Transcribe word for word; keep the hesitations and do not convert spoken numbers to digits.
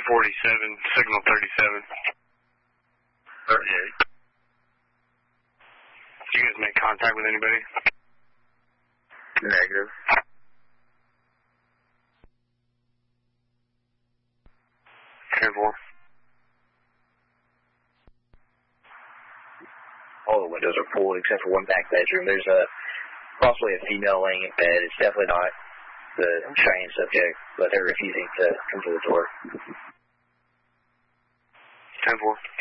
forty-seven, signal thirty-seven. thirty-eight. Did you guys make contact with anybody? Negative. ten four. All the windows are pulled except for one back bedroom. There's a possibly a female laying in bed. It's definitely not the Cheyenne subject, but they're refusing to come to the door. ten four.